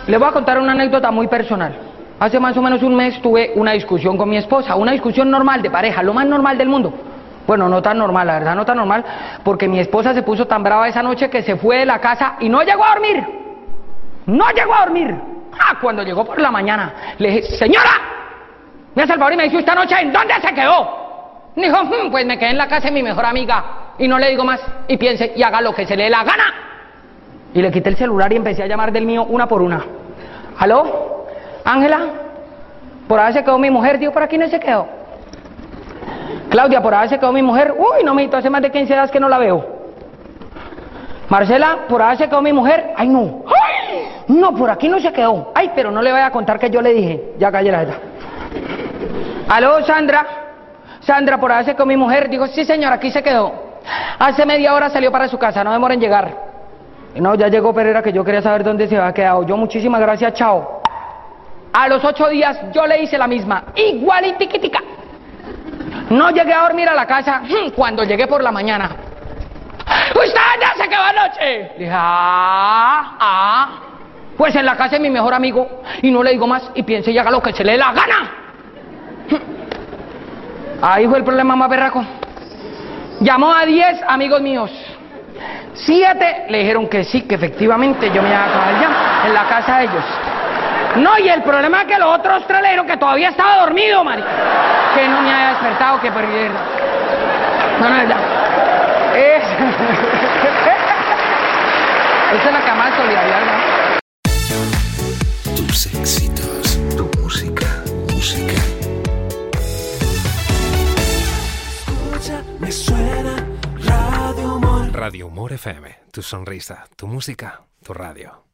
Le voy a contar una anécdota muy personal. Hace más o menos un mes tuve una discusión con mi esposa, una discusión normal de pareja, lo más normal del mundo. Bueno, no tan normal, la verdad no tan normal, porque mi esposa se puso tan brava esa noche que se fue de la casa y no llegó a dormir. No llegó a dormir. Cuando llegó por la mañana, le dije, señora, me hace el favor y me dice, esta noche, ¿en dónde se quedó? Me dijo, pues me quedé en la casa de mi mejor amiga y no le digo más, y piense y haga lo que se le dé la gana. Y le quité el celular y empecé a llamar del mío una por una. ¿Aló? ¿Ángela? Por ahí se quedó mi mujer. Digo, por aquí no se quedó. Claudia, por ahí se quedó mi mujer. Uy, no, mijito, hace más de 15 días que no la veo. Marcela, por ahí se quedó mi mujer. Ay, no. ¡Ay! No, por aquí no se quedó. Ay, pero no le vaya a contar que yo le dije. Ya calle la jeta. ¿Aló, Sandra? Sandra, por ahí se quedó mi mujer. Digo, sí, señor, aquí se quedó. Hace media hora salió para su casa, no demora en llegar. No, ya llegó, pero era que yo quería saber dónde se había quedado. Yo, muchísimas gracias, chao. A los 8 días yo le hice la misma, igualitiquitica. No llegué a dormir a la casa cuando llegué por la mañana. ¿Usted ya se quedó anoche? Le dije, pues en la casa de mi mejor amigo. Y no le digo más y piense y haga lo que se le dé la gana. Ahí fue el problema más berraco. Llamó a 10 amigos míos. 7 le dijeron que sí, que efectivamente yo me iba a acabar ya en la casa de ellos. No, y el problema es que los otros 3 le dijeron que todavía estaba dormido, marica. Que no me había despertado, que perdiera. No, ya. Esa es la cama de solidaridad, ¿no? Tus éxitos, tu música. Escucha, me suena Radio Humor. Radio Humor FM, tu sonrisa, tu música, tu radio.